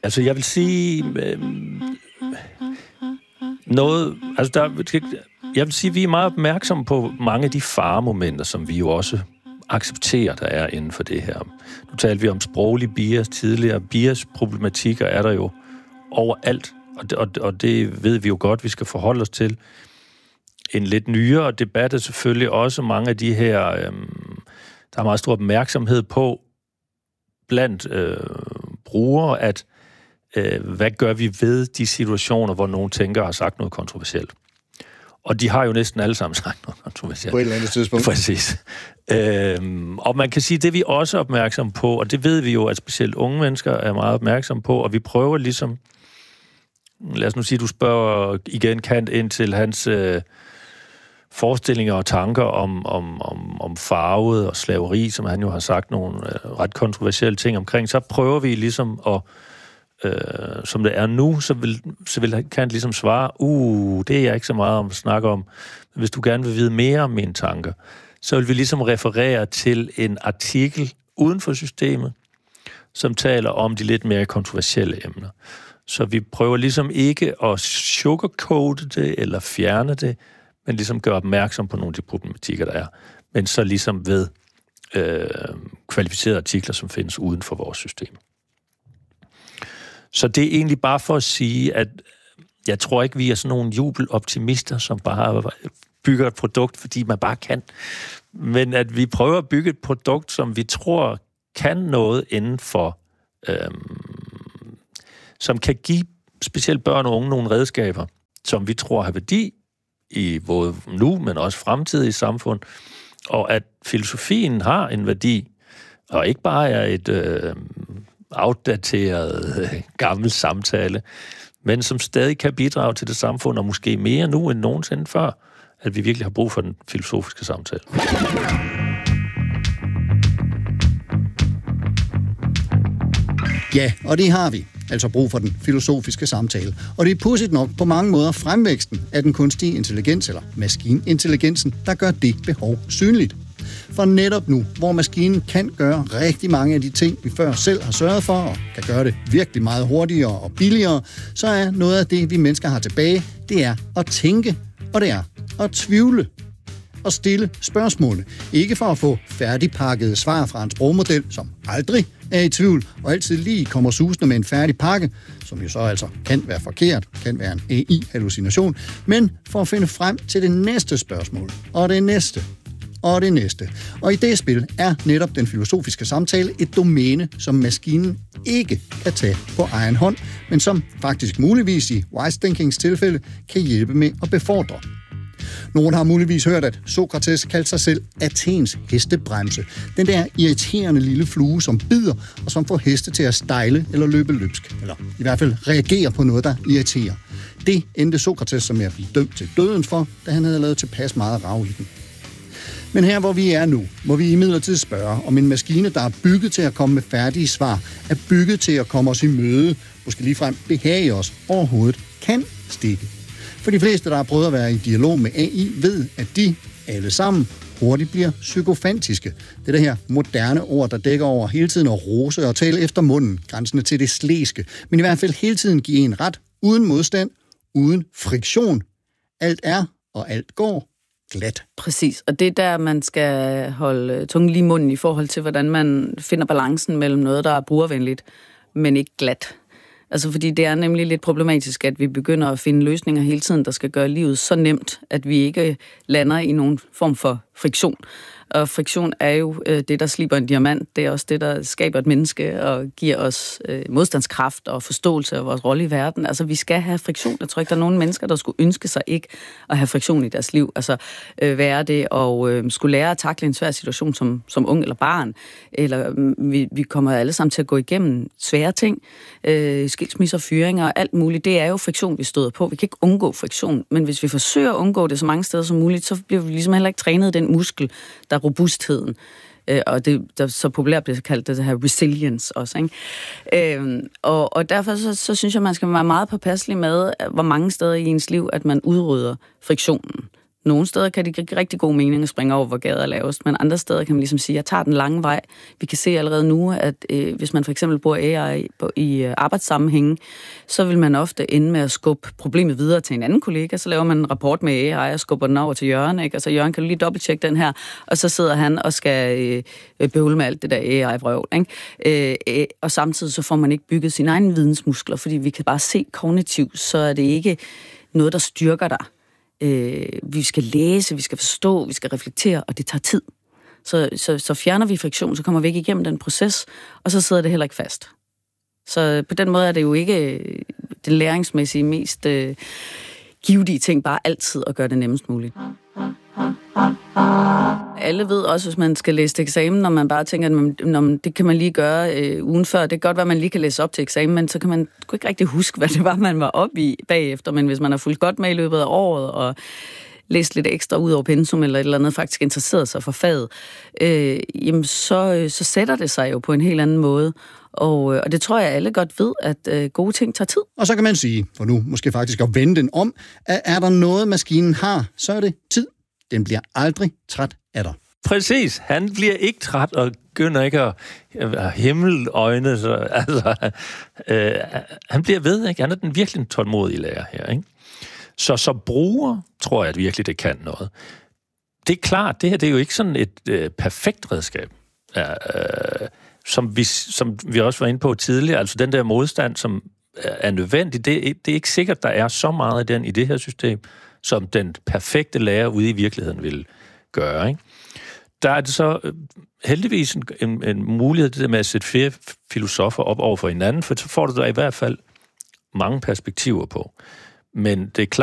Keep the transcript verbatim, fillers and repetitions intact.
Altså, jeg vil sige... Øh, noget... Altså, der, jeg vil sige, vi er meget opmærksomme på mange af de faremomenter, som vi jo også accepterer, der er inden for det her. Nu talte vi om sproglig bias tidligere. Bias-problematikker er der jo overalt, og det, og, og det ved vi jo godt, vi skal forholde os til. En lidt nyere debat er selvfølgelig også mange af de her... Øh, der er meget stor opmærksomhed på blandt øh, brugere, at øh, hvad gør vi ved de situationer, hvor nogen tænker har sagt noget kontroversielt. Og de har jo næsten alle sammen sagt noget kontroversielt. På et eller andet tidspunkt. Præcis. Øhm, og man kan sige, det vi også er opmærksom på, og det ved vi jo, at specielt unge mennesker er meget opmærksom på, og vi prøver ligesom, lad os nu sige, du spørger igen Kant ind til hans øh, forestillinger og tanker om, om, om, om farvet og slaveri, som han jo har sagt nogle øh, ret kontroversielle ting omkring, så prøver vi ligesom at Øh, som det er nu, så vil, så vil Kant ligesom svare, uh, det er jeg ikke så meget om at snakke om. Men hvis du gerne vil vide mere om mine tanker, så vil vi ligesom referere til en artikel uden for systemet, som taler om de lidt mere kontroversielle emner. Så vi prøver ligesom ikke at sugarcoate det eller fjerne det, men ligesom gøre opmærksom på nogle af de problematikker, der er. Men så ligesom ved øh, kvalificerede artikler, som findes uden for vores system. Så det er egentlig bare for at sige, at jeg tror ikke, vi er sådan nogle jubeloptimister, som bare bygger et produkt, fordi man bare kan. Men at vi prøver at bygge et produkt, som vi tror kan noget inden for, øhm, som kan give specielt børn og unge nogle redskaber, som vi tror har værdi i både nu, men også fremtidige samfund, og at filosofien har en værdi, og ikke bare er et... Øh, outdateret, gammel samtale, men som stadig kan bidrage til det samfund, og måske mere nu end nogensinde før, at vi virkelig har brug for den filosofiske samtale. Ja, og det har vi. Altså brug for den filosofiske samtale. Og det er pudsigt nok på mange måder fremvæksten af den kunstige intelligens, eller maskinintelligensen, der gør det behov synligt. For netop nu, hvor maskinen kan gøre rigtig mange af de ting, vi før selv har sørget for, og kan gøre det virkelig meget hurtigere og billigere, så er noget af det, vi mennesker har tilbage, det er at tænke, og det er at tvivle og stille spørgsmålene. Ikke for at få færdigpakkede svar fra en sprogmodel, som aldrig er i tvivl, og altid lige kommer susende med en færdig pakke, som jo så altså kan være forkert, kan være en A I-hallucination, men for at finde frem til det næste spørgsmål, og det næste, og det næste. Og i det spil er netop den filosofiske samtale et domæne, som maskinen ikke kan tage på egen hånd, men som faktisk muligvis i wise thinkings tilfælde kan hjælpe med at befordre. Nogen har muligvis hørt, at Sokrates kaldte sig selv Athens hestebremse. Den der irriterende lille flue, som bider og som får heste til at stejle eller løbe løbsk. Eller i hvert fald reagere på noget, der irriterer. Det endte Sokrates som at blive dømt til døden for, da han havde lavet tilpas meget rav i den. Men her, hvor vi er nu, må vi imidlertid spørge, om en maskine, der er bygget til at komme med færdige svar, er bygget til at komme os i møde, måske ligefrem behage os overhovedet, kan stikke. For de fleste, der har prøvet at være i dialog med A I, ved, at de alle sammen hurtigt bliver psykofantiske. Det er det her moderne ord, der dækker over hele tiden at rose og tale efter munden, grænsende til det slæske, men i hvert fald hele tiden give en ret, uden modstand, uden friktion. Alt er, og alt går glat. Præcis, og det er der, man skal holde tungen lige i munden i forhold til, hvordan man finder balancen mellem noget, der er brugervenligt, men ikke glat. Altså, fordi det er nemlig lidt problematisk, at vi begynder at finde løsninger hele tiden, der skal gøre livet så nemt, at vi ikke lander i nogen form for friktion. Og friktion er jo øh, det, der sliber en diamant. Det er også det, der skaber et menneske og giver os øh, modstandskraft og forståelse af vores rolle i verden. Altså, vi skal have friktion. Jeg tror ikke, der er nogen mennesker, der skulle ønske sig ikke at have friktion i deres liv. Altså, øh, være det og øh, skulle lære at takle en svær situation som, som ung eller barn. Eller øh, vi, vi kommer alle sammen til at gå igennem svære ting. Øh, skilsmisser, fyringer og alt muligt. Det er jo friktion, vi støder på. Vi kan ikke undgå friktion. Men hvis vi forsøger at undgå det så mange steder som muligt, så bliver vi ligesom heller ikke trænet den muskel, der robustheden, øh, og det der så populært bliver kaldt det her resilience også, ikke? Øh, og, og derfor så, så synes jeg, man skal være meget påpasselig med, hvor mange steder i ens liv, at man udrydder friktionen. Nogle steder kan det give rigtig god mening at springe over, hvor gader er lavest, men andre steder kan man ligesom sige, at jeg tager den lange vej. Vi kan se allerede nu, at øh, hvis man for eksempel bruger A I på, i øh, arbejdssammenhænge, så vil man ofte ende med at skubbe problemet videre til en anden kollega, så laver man en rapport med A I og skubber den over til Jørgen, ikke? Og så Jørgen, kan du lige dobbelttjekke den her, og så sidder han og skal øh, bøvle med alt det der A I-vrøvl, ikke? Øh, øh, og samtidig så får man ikke bygget sine egne vidensmuskler, fordi vi kan bare se kognitivt, så er det ikke noget, der styrker dig. Øh, vi skal læse, vi skal forstå, vi skal reflektere, og det tager tid. Så, så, så fjerner vi friktion, så kommer vi ikke igennem den proces, og så sidder det heller ikke fast. Så på den måde er det jo ikke det læringsmæssige mest øh, givetige ting, bare altid at gøre det nemmest muligt. Alle ved også, hvis man skal læse til eksamen, når man bare tænker, at man, når man, det kan man lige gøre øh, ugen før. Det kan godt være, at man lige kan læse op til eksamen, men så kan man ikke rigtig huske, hvad det var, man var oppe i bagefter. Men hvis man har fulgt godt med i løbet af året og læst lidt ekstra ud over pensum eller et eller andet, faktisk interesseret sig for faget, øh, jamen så, så sætter det sig jo på en helt anden måde. Og, og det tror jeg, alle godt ved, at øh, gode ting tager tid. Og så kan man sige, for nu måske faktisk at vende den om, at er der noget, maskinen har, så er det tid. Den bliver aldrig træt af dig. Præcis. Han bliver ikke træt og begynder ikke at have himmeløjne. Så, altså, øh, han bliver ved, ikke? Han er den virkelig tålmodige lærer her, ikke? Så som bruger, tror jeg at virkelig, det kan noget. Det er klart, det her det er jo ikke sådan et øh, perfekt redskab, øh, som, vi, som vi også var inde på tidligere. Altså den der modstand, som er nødvendig, det, det er ikke sikkert, der er så meget af den i det her system, som den perfekte lærer ude i virkeligheden vil gøre, ikke? Der er det så øh, heldigvis en, en, en mulighed det der med at sætte flere filosofer op over for hinanden, for så får du der i hvert fald mange perspektiver på. Men det er klart,